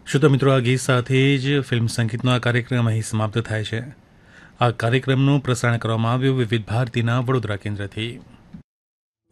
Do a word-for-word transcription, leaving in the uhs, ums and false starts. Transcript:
શ્રોતા મિત્રો, આ ગીત સાથે જ ફિલ્મ સંગીતનો આ કાર્યક્રમ અહીં સમાપ્ત થાય છે. આ કાર્યક્રમનું પ્રસારણ કરવામાં આવ્યું વિવિધ ભારતીના વડોદરા કેન્દ્રથી.